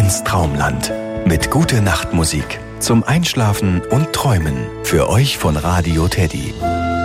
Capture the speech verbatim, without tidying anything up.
ins Traumland mit Gute-Nacht-Musik zum Einschlafen und Träumen. Für euch von Radio Teddy.